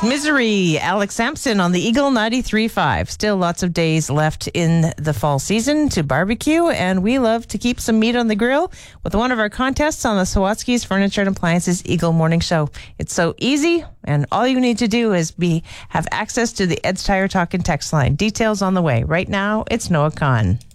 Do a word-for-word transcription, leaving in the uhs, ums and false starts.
Yes, Misery, Alex Sampson on the Eagle ninety-three point five. Still lots of days left in the fall season to barbecue, and we love to keep some meat on the grill with one of our contests on the Sawatsky's Furniture and Appliances Eagle Morning Show. It's so easy, and all you need to do is be have access to the Ed's Tire Talk and text line. Details on the way. Right now, it's Noah Kahn.